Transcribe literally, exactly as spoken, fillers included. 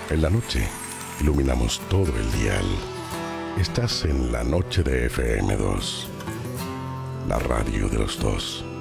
En la noche, iluminamos todo el dial. Estás en la noche de F M dos, la radio de los dos.